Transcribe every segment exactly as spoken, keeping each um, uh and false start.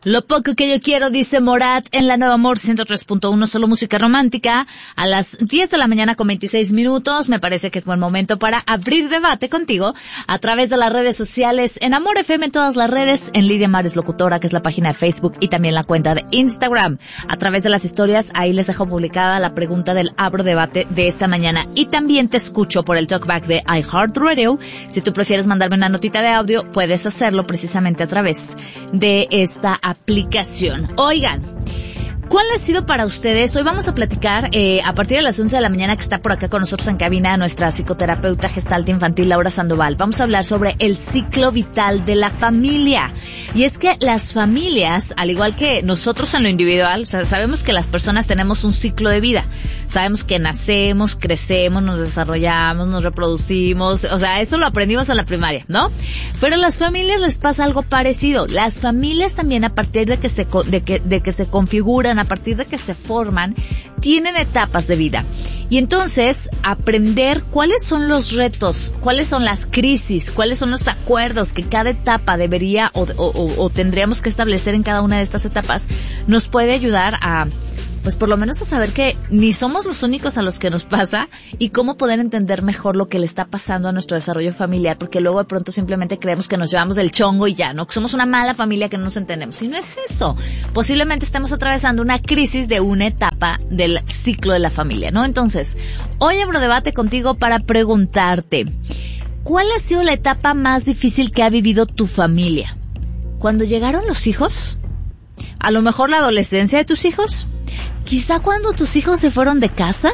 Lo poco que yo quiero, dice Morat en la Nueva Amor ciento tres punto uno, solo música romántica. A las diez de la mañana con veintiséis minutos, me parece que es buen momento para abrir debate contigo a través de las redes sociales, en Amor F M en todas las redes, en Lidia Mares Locutora, que es la página de Facebook, y también la cuenta de Instagram. A través de las historias, ahí les dejo publicada la pregunta del Abro Debate de esta mañana. Y también te escucho por el Talkback de iHeartRadio. Si tú prefieres mandarme una notita de audio, puedes hacerlo precisamente a través de esta aplicación. aplicación. Oigan, ¿cuál ha sido para ustedes? Hoy vamos a platicar eh, a partir de las once de la mañana, que está por acá con nosotros en cabina nuestra psicoterapeuta gestalt infantil Laura Sandoval. Vamos a hablar sobre el ciclo vital de la familia. Y es que las familias, al igual que nosotros en lo individual, o sea, sabemos que las personas tenemos un ciclo de vida. Sabemos que nacemos, crecemos, nos desarrollamos, nos reproducimos, o sea, eso lo aprendimos en la primaria, ¿no? Pero a las familias les pasa algo parecido. Las familias también, a partir de que se, de que, de que se configuran, a partir de que se forman, tienen etapas de vida. Y entonces, aprender cuáles son los retos, cuáles son las crisis, cuáles son los acuerdos que cada etapa debería o, o, o, o tendríamos que establecer en cada una de estas etapas, nos puede ayudar a, pues por lo menos a saber que ni somos los únicos a los que nos pasa, y cómo poder entender mejor lo que le está pasando a nuestro desarrollo familiar, porque luego de pronto simplemente creemos que nos llevamos del chongo y ya, ¿no? Que somos una mala familia, que no nos entendemos. Y no es eso. Posiblemente estemos atravesando una crisis de una etapa del ciclo de la familia, ¿no? Entonces, hoy abro debate contigo para preguntarte, ¿cuál ha sido la etapa más difícil que ha vivido tu familia? ¿Cuando llegaron los hijos? ¿A lo mejor la adolescencia de tus hijos? ¿Quizá cuando tus hijos se fueron de casa?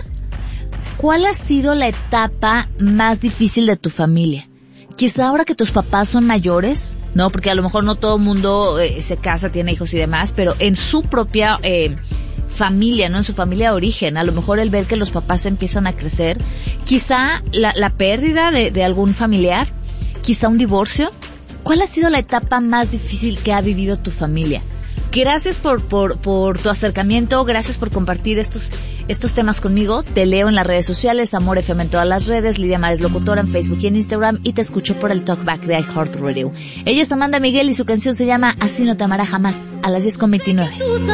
¿Cuál ha sido la etapa más difícil de tu familia? Quizá ahora que tus papás son mayores, ¿no? Porque a lo mejor no todo el mundo eh, se casa, tiene hijos y demás, pero en su propia eh, familia, ¿no? En su familia de origen, a lo mejor el ver que los papás empiezan a crecer. Quizá la, la pérdida de, de algún familiar, quizá un divorcio. ¿Cuál ha sido la etapa más difícil que ha vivido tu familia? Gracias por, por, por tu acercamiento, gracias por compartir estos, estos temas conmigo. Te leo en las redes sociales, Amor F M en todas las redes, Lidia Mares Locutora en Facebook y en Instagram, y te escucho por el Talkback de iHeartRadio. Ella es Amanda Miguel y su canción se llama Así no te amará jamás, a las diez con veintinueve.